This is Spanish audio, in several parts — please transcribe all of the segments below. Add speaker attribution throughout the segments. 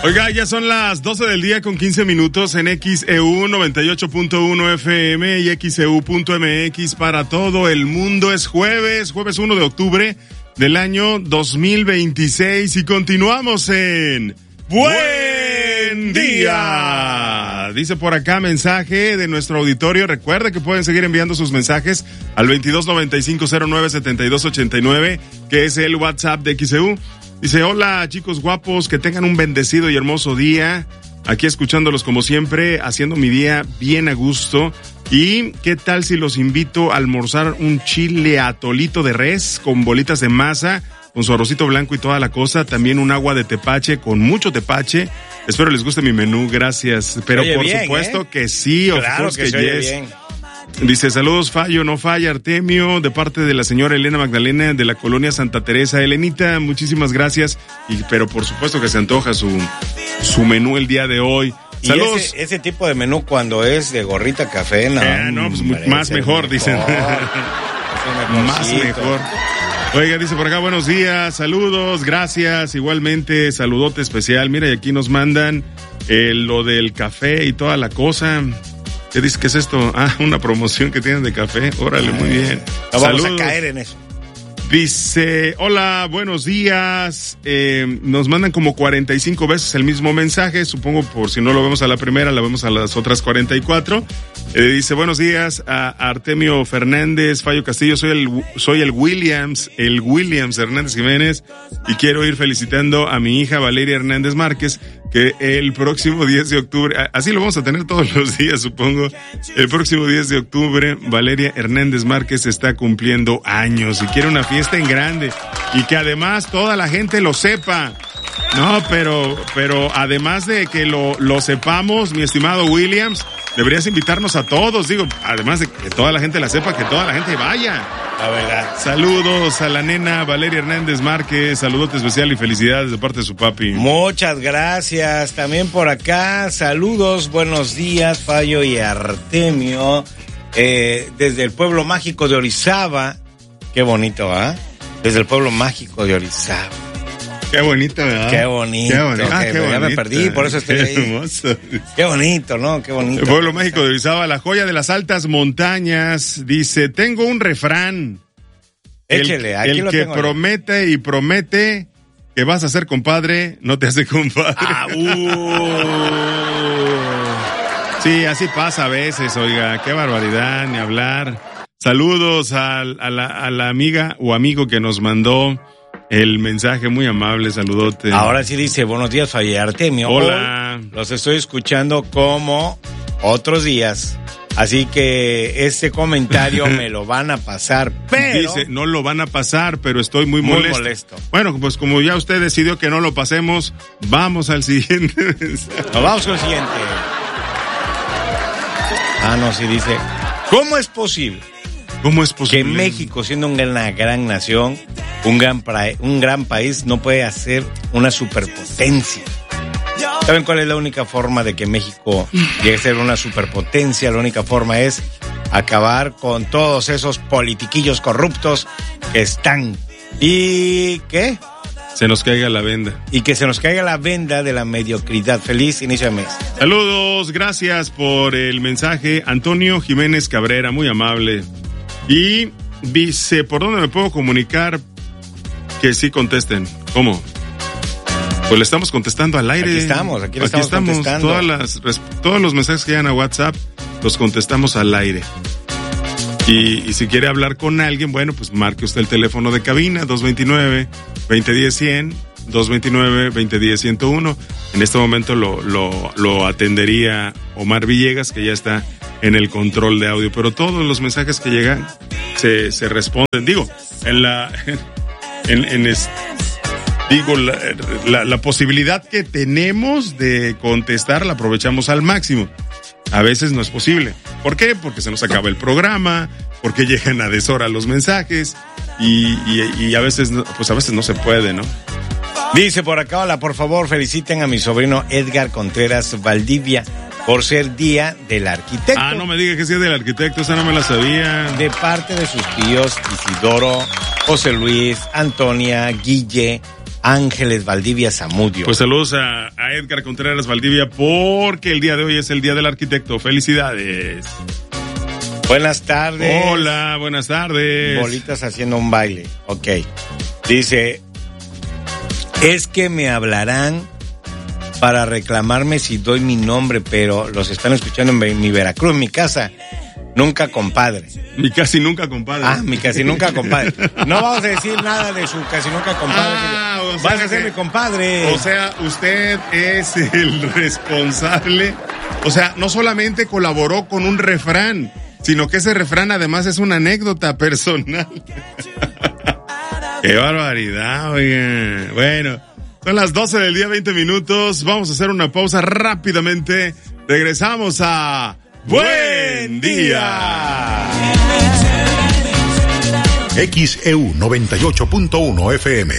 Speaker 1: Oiga, ya son las 12 del día con 15 minutos en XEU 98.1 FM y XEU.mx para todo el mundo. Es jueves 1 de octubre del año 2026 y continuamos en Buen Día. Dice por acá mensaje de nuestro auditorio. Recuerda que pueden seguir enviando sus mensajes al 2295097289, que es el WhatsApp de XEU. Dice, hola chicos guapos, que tengan un bendecido y hermoso día. Aquí escuchándolos como siempre, haciendo mi día bien a gusto. ¿Y qué tal si los invito a almorzar un chile atolito de res con bolitas de masa, con su arrocito blanco y toda la cosa? También un agua de tepache con mucho tepache. Espero les guste mi menú, gracias. Pero oye, por bien, supuesto que sí,
Speaker 2: claro
Speaker 1: of course
Speaker 2: que
Speaker 1: yes.
Speaker 2: Bien.
Speaker 1: Dice, saludos, fallo, no falla, Artemio, de parte de la señora Elena Magdalena de la colonia Santa Teresa. Elenita, muchísimas gracias, pero por supuesto que se antoja su menú el día de hoy. Saludos.
Speaker 2: Y ese tipo de menú cuando es de gorrita café, no,
Speaker 1: pues más mejor, dicen. Más mejor. Oiga, dice por acá, buenos días, saludos, gracias, igualmente, saludote especial. Mira, y aquí nos mandan lo del café y toda la cosa. ¿Qué dice? ¿Qué es esto? Ah, una promoción que tienen de café. Órale, muy bien.
Speaker 2: No vamos a caer en eso.
Speaker 1: Dice, hola, buenos días. Nos mandan como 45 veces el mismo mensaje. Supongo por si no lo vemos a la primera, la vemos a las otras 44. Dice, buenos días a Artemio Fernández, Fallo Castillo. Soy el Williams Hernández Jiménez. Y quiero ir felicitando a mi hija Valeria Hernández Márquez, que el próximo 10 de octubre, así lo vamos a tener todos los días, supongo. El próximo 10 de octubre, Valeria Hernández Márquez está cumpliendo años y quiere una fiesta en grande y que además toda la gente lo sepa. No, pero además de que lo sepamos, mi estimado Williams, deberías invitarnos a todos, digo, además de que toda la gente la sepa, que toda la gente vaya.
Speaker 2: La verdad.
Speaker 1: Saludos a la nena Valeria Hernández Márquez, saludote especial y felicidades de parte de su papi.
Speaker 2: Muchas gracias, también por acá, saludos, buenos días, Fallo y Artemio, desde el pueblo mágico de Orizaba, qué bonito, ¿ah? Desde el pueblo mágico de Orizaba.
Speaker 1: Qué bonito, ¿verdad?
Speaker 2: Qué bonito. Qué bonito.
Speaker 1: Qué bonito.
Speaker 2: Ya me perdí, por eso estoy ahí.
Speaker 1: Hermoso.
Speaker 2: Qué bonito, ¿no? Qué bonito.
Speaker 1: El pueblo mágico de Orizaba, la joya de las altas montañas. Dice, tengo un refrán.
Speaker 2: Échele, aquí
Speaker 1: el
Speaker 2: lo
Speaker 1: que
Speaker 2: tengo
Speaker 1: promete y promete que vas a ser compadre, no te hace compadre. Sí, así pasa a veces, oiga. Qué barbaridad, ni hablar. Saludos a la amiga o amigo que nos mandó el mensaje, muy amable, saludote.
Speaker 2: Ahora sí dice, buenos días, Faye Artemio.
Speaker 1: Hola.
Speaker 2: Hoy los estoy escuchando como otros días, así que este comentario me lo van a pasar, pero...
Speaker 1: Dice, no lo van a pasar, pero estoy muy molesto. Bueno, pues como ya usted decidió que no lo pasemos, vamos al siguiente mensaje.
Speaker 2: Nos vamos con el siguiente. Ah, no, sí dice, ¿cómo es posible?
Speaker 1: ¿Cómo es posible?
Speaker 2: Que México, siendo una gran nación, un gran país, no puede hacer una superpotencia. ¿Saben cuál es la única forma de que México llegue a ser una superpotencia? La única forma es acabar con todos esos politiquillos corruptos que están. ¿Y qué?
Speaker 1: Se nos caiga la venda.
Speaker 2: Y que se nos caiga la venda de la mediocridad. Feliz inicio de mes.
Speaker 1: Saludos, gracias por el mensaje. Antonio Jiménez Cabrera, muy amable. Y dice, ¿por dónde me puedo comunicar? Que sí contesten. ¿Cómo? Pues le estamos contestando al aire.
Speaker 2: Aquí estamos contestando.
Speaker 1: Todos los mensajes que llegan a WhatsApp los contestamos al aire. Y si quiere hablar con alguien, bueno, pues marque usted el teléfono de cabina, 229-2010-100, 229-2010-101. En este momento lo atendería Omar Villegas, que ya está en el control de audio, pero todos los mensajes que llegan se responden. Digo, la posibilidad que tenemos de contestar la aprovechamos al máximo. A veces no es posible. ¿Por qué? Porque se nos acaba el programa, porque llegan a deshora los mensajes y a veces no se puede, ¿no?
Speaker 2: Dice por acá, hola, por favor feliciten a mi sobrino Edgar Contreras Valdivia por ser Día del Arquitecto.
Speaker 1: Ah, no me diga que sí es del arquitecto, esa no me la sabía.
Speaker 2: De parte de sus tíos Isidoro, José Luis, Antonia, Guille, Ángeles Valdivia Zamudio.
Speaker 1: Pues saludos a Edgar Contreras Valdivia, porque el día de hoy es el Día del Arquitecto. ¡Felicidades!
Speaker 2: Buenas tardes.
Speaker 1: Hola, buenas tardes.
Speaker 2: Bolitas haciendo un baile. Ok. Dice, es que me hablarán para reclamarme si doy mi nombre, pero los están escuchando en mi Veracruz, en mi casa. Nunca compadre.
Speaker 1: Mi casi nunca compadre.
Speaker 2: Mi casi nunca compadre. No vamos a decir nada de su casi nunca compadre.
Speaker 1: O sea,
Speaker 2: vas a ser mi compadre.
Speaker 1: O sea, usted es el responsable. O sea, no solamente colaboró con un refrán, sino que ese refrán además es una anécdota personal. ¡Qué barbaridad, oigan! Bueno, son las 12 del día, 20 minutos. Vamos a hacer una pausa rápidamente. Regresamos a Buen Día.
Speaker 3: XEU 98.1 FM.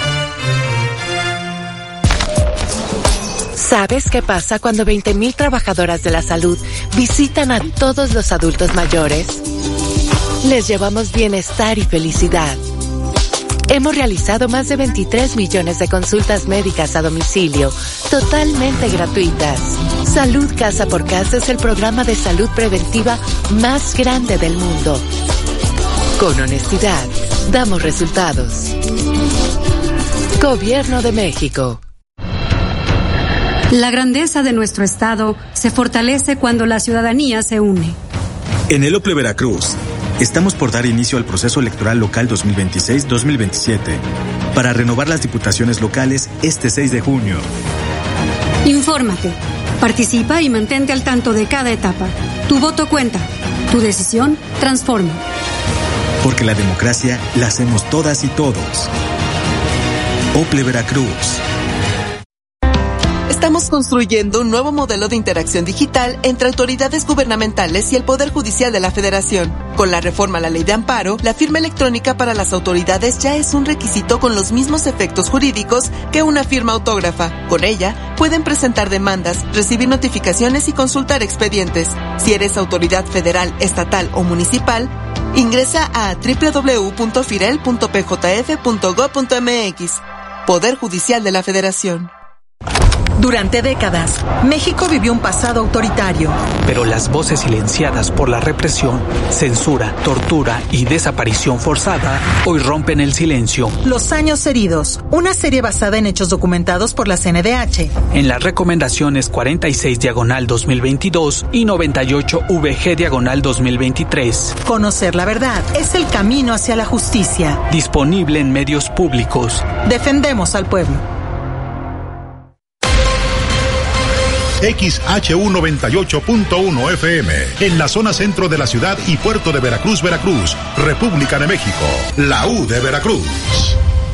Speaker 4: ¿Sabes qué pasa cuando 20,000 trabajadoras de la salud visitan a todos los adultos mayores? Les llevamos bienestar y felicidad. Hemos realizado más de 23 millones de consultas médicas a domicilio, totalmente gratuitas. Salud Casa por Casa es el programa de salud preventiva más grande del mundo. Con honestidad, damos resultados. Gobierno de México.
Speaker 5: La grandeza de nuestro estado se fortalece cuando la ciudadanía se une.
Speaker 6: En el OPLE Veracruz, estamos por dar inicio al proceso electoral local 2026-2027 para renovar las diputaciones locales este 6 de junio.
Speaker 5: Infórmate, participa y mantente al tanto de cada etapa. Tu voto cuenta, tu decisión transforma.
Speaker 6: Porque la democracia la hacemos todas y todos. OPLE Veracruz.
Speaker 7: Estamos construyendo un nuevo modelo de interacción digital entre autoridades gubernamentales y el Poder Judicial de la Federación. Con la reforma a la Ley de Amparo, la firma electrónica para las autoridades ya es un requisito con los mismos efectos jurídicos que una firma autógrafa. Con ella, pueden presentar demandas, recibir notificaciones y consultar expedientes. Si eres autoridad federal, estatal o municipal, ingresa a www.firel.pjf.gov.mx. Poder Judicial de la Federación.
Speaker 8: Durante décadas, México vivió un pasado autoritario.
Speaker 9: Pero las voces silenciadas por la represión, censura, tortura y desaparición forzada hoy rompen el silencio.
Speaker 8: Los años heridos, una serie basada en hechos documentados por la CNDH.
Speaker 9: En las recomendaciones 46/2022 y 98VG/2023.
Speaker 8: Conocer la verdad es el camino hacia la justicia.
Speaker 9: Disponible en medios públicos.
Speaker 8: Defendemos al pueblo.
Speaker 3: XHU 98.1 FM, en la zona centro de la ciudad y puerto de Veracruz, Veracruz, República de México, la U de Veracruz.